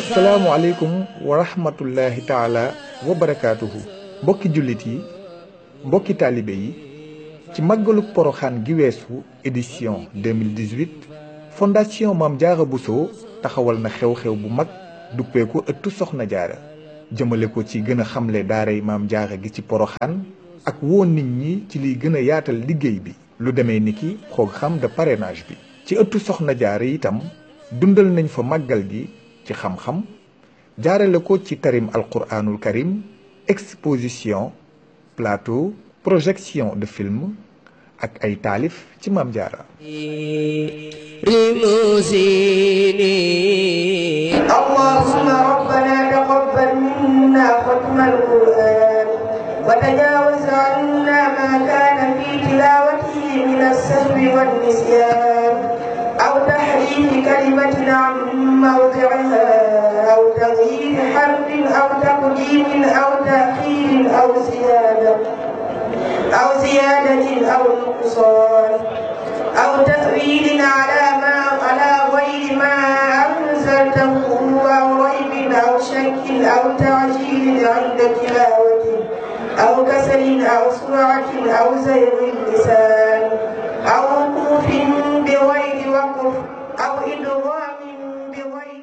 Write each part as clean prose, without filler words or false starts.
asalaamualeykum wa rahmatullahi taala wa barakaatuhu. mbokki jullit yi, mbokki taalibe yi, ci màggaluk poroxaan gi weesu édition 2018 fondation Mame Diarra Bousso taxawal na xew-xew bu mag duppee ko ëttu Soxna Jaara jëmale ko ci gën a xamle daaray Mame Diarra gi ci poroxaan ak woo nit ñi ci liy gën a yaatal liggéey bi lu demee ni ki programme de parrainage bi. ci ëttu Soxna Jaara itam dundal nañ fa màggal gi ci xam-xam jaarale ko ci tarim alquranul karim, exposition, plateau, projection de film ak ay taalif ci Mame Diarra. اللهم ربنا تقبل منا ختم القرآن وتجاوز عنا ما كان في تلاوته من السهو والنسيان أو تحريف كلمة عن موضعها أو تغيير حرف أو تقديم أو تأخير أو زيادة أو نقصان أو تأويل على غير ما أنزلته أو ريب أو شك أو تعجيل عند تلاوته أو كسل أو سرعة أو زيغ اللسان أو وقوف بغير وقف أو إدغام بغير.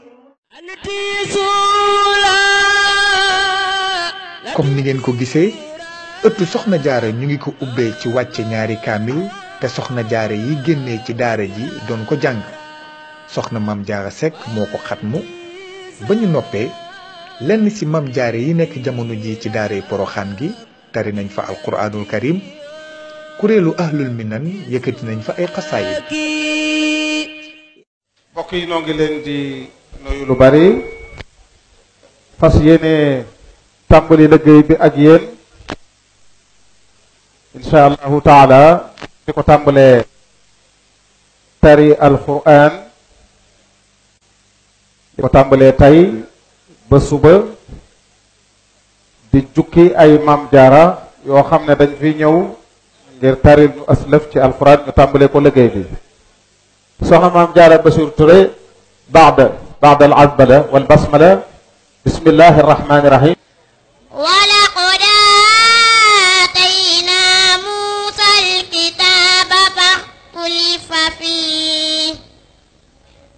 comme ni ngeen ko gisee ëttu Soxna Jaara ñu ngi ko ubbee ci wàcce ñaari kaamil te Soxna Jaara yi génnee ci daara ji doon ko jàng soxna Mame Diarra Seck moo ko xatmu ba ñu noppee lenn ci Mame Diarra yi nekk jamono ji ci daaray poroxaan gi tari nañ fa alquranul karim. kuréelu ahlul minan yëkkati nañ fa ay xasaayid. mbokk yi noo ngi leen di nuyu lu bari fas yéene tàmbali liggéey bi ak yéen insha allahu taala di ko tàmbalee tari alquran di ko tàmbalee tay ba suba di jukki ay Mame Diarra yoo xam ne dañ fi ñëw ngir taril ñu aslëf ci alquran ñu tàmbalee ko liggéey bi. soxna Mame Diarra Bachir Touré baada al azbala wal basmala bismillahi arrahmani rahim.